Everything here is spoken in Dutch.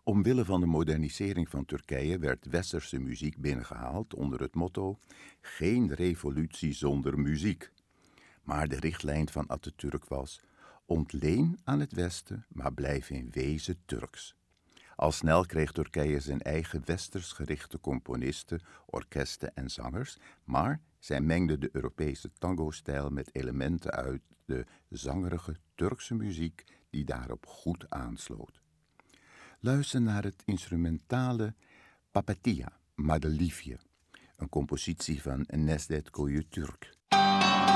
Omwille van de modernisering van Turkije werd westerse muziek binnengehaald onder het motto geen revolutie zonder muziek. Maar de richtlijn van Atatürk was ontleen aan het Westen, maar blijf in wezen Turks. Al snel kreeg Turkije zijn eigen westers gerichte componisten, orkesten en zangers, maar zij mengde de Europese tango-stijl met elementen uit de zangerige Turkse muziek die daarop goed aansloot. Luister naar het instrumentale Papatya, Madeliefje, een compositie van Necdet Koyutürk.